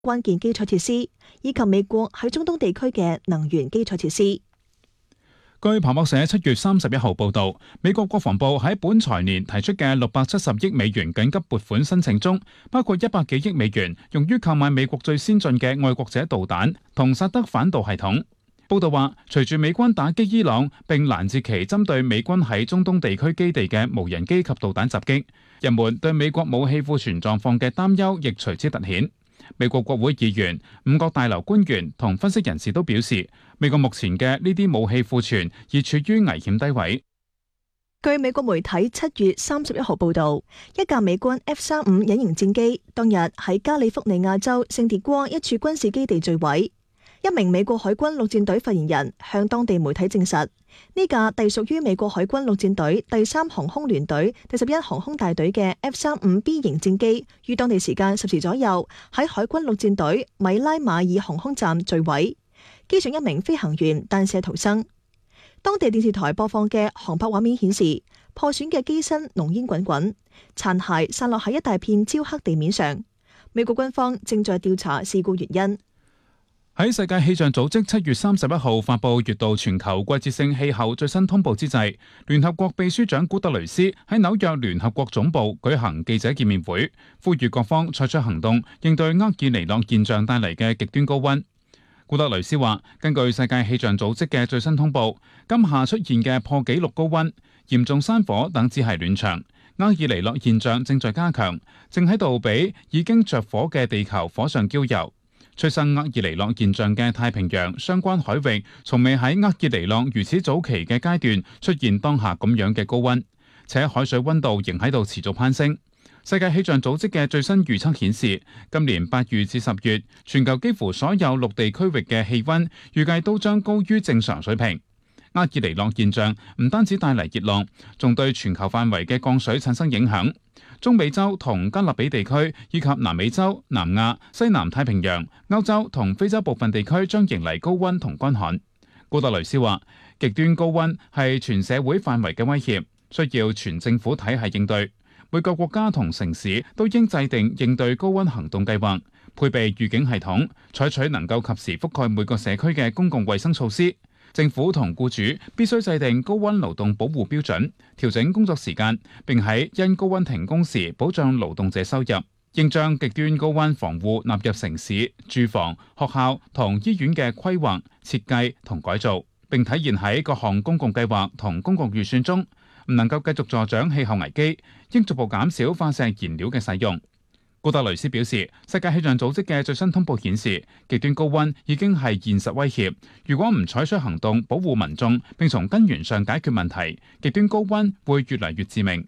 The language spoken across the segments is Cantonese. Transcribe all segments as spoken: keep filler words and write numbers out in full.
關鍵基礎設施，以及美國喺中東地區嘅能源基礎設施。 據彭博社七月三十一號報導，美國國防部喺本財年提出嘅六百七十億美元緊急撥款申請中，包括一百幾億美元用於購買美國最先進嘅愛國者導彈同薩德反導系統。報導話，隨住美軍打擊伊朗並攔截其針對美軍喺中東地區基地嘅無人機及導彈襲擊，人們對美國武器庫存狀況嘅擔憂亦隨之突顯。美國國會議員、五角大樓官員同分析人士都表示，美國目前嘅呢啲武器庫存已處於危險低位。 據美國媒體七月三十一號報導，一架美軍 F 三五隱形戰機當日喺加利福尼亞州聖迭戈一處軍事基地墜毀。一名美國海軍陸戰隊發言人向當地媒體證實，呢架隸屬於美國海軍陸戰隊第三航空聯隊第十一航空大隊嘅 F 三五 B 型戰機，於當地時間十時左右喺海軍陸戰隊米拉馬爾航空站墜毀，機上一名飛行員彈射逃生。當地電視台播放嘅航拍畫面顯示，破損嘅機身濃煙滾滾，殘骸散落喺一大片焦黑地面上。美國軍方正在調查事故原因。 喺世界氣象組織七月三十一號發布月度全球季節性氣候最新通報之際，聯合國秘書長古特雷斯喺紐約聯合國總部舉行記者見面會，呼籲各方採取行動，應對厄爾尼諾現象帶嚟嘅極端高溫。古特雷斯話，根據世界氣象組織嘅最新通報，今夏出現嘅破紀錄高溫、嚴重山火等只係暖場，厄爾尼諾現象正在加強，正喺度俾已經着火嘅地球火上澆油。催生厄爾尼諾現象嘅太平洋相關海域，從未喺厄爾尼諾如此早期嘅階段出現當下咁樣嘅高溫，且海水溫度仍喺度持續攀升。世界氣象組織嘅最新預測顯示，今年八月至十月，全球幾乎所有陸地區域嘅氣溫預計都將高於正常水平。厄爾尼諾現象唔單止帶嚟熱浪，仲對全球範圍嘅降水產生影響。中美洲同加勒比地區以及南美洲、南亞、西南太平洋、歐洲同非洲部分地區將迎嚟高溫同乾旱。古特雷斯話，極端高溫係全社會範圍嘅威脅，需要全政府體系應對。每個國家同城市都應制定應對高溫行動計劃，配備預警系統，採取能夠及時覆蓋每個社區嘅公共衛生措施。政府同僱主必須制定高溫勞動保護標準，調整工作時間，並喺因高溫停工時保障勞動者收入。應將極端高溫防護納入城市、住房、學校同醫院嘅規劃、設計同改造，並體現喺各項公共計劃同公共預算中。唔能夠繼續助長氣候危機，應逐步減少化石燃料嘅使用。古特雷斯表示，世界氣象組織嘅最新通報顯示，極端高溫已經係現實威脅。如果唔採取行動保護民眾，並從根源上解決問題，極端高溫會越嚟越致命。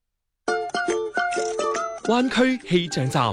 灣區氣象站。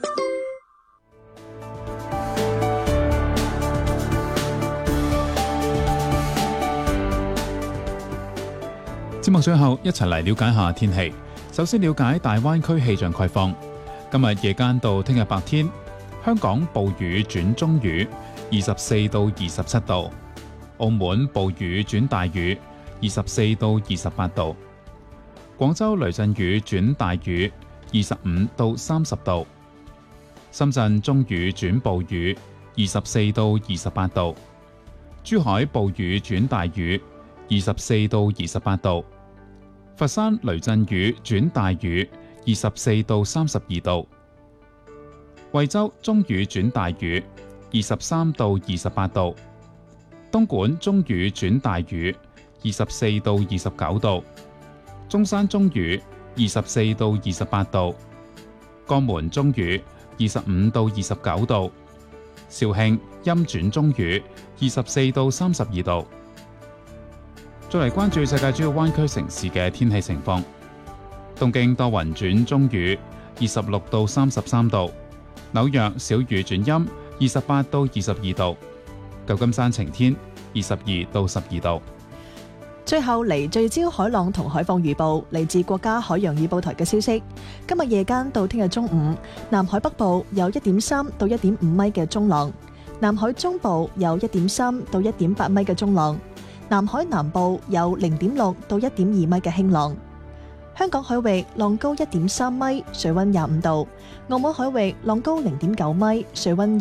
節目最後一齊嚟了解下天氣。首先了解大灣區氣象概況。今日夜間到聽日白天，香港暴雨轉中雨，二十四到二十七度；澳門暴雨轉大雨，二十四到二十八度；廣州雷陣雨轉大雨，二十五到三十度；深圳中雨轉暴雨，二十四到二十八度；珠海暴雨轉大雨，二十四到二十八度；佛山雷陣雨轉大雨，二十四到三十二度；惠州中雨轉大雨，二十三到二十八度；東莞中雨轉大雨，二十四到二十九度；中山中雨，二十四到二十八度；江門中雨，二十五到二十九度；肇慶陰轉中雨，二十四到三十二度。再嚟關注世界主要灣區城市嘅天氣情況。東京多雲轉中雨，二十六到三十三度；紐約小雨轉陰，二十八到二十二度；舊金山晴天，二十二到十二度。 最後嚟聚焦海浪同海況預報，嚟自國家海洋預報台嘅消息。今日夜間到聽日中午，南海北部有一點三到一點五米嘅中浪，南海中部有一點三到一點八米嘅中浪，南海南部有零點六到一點二米嘅輕浪。 香港海域浪高一點三米，水溫廿五度；澳門海域浪高零點九米，水溫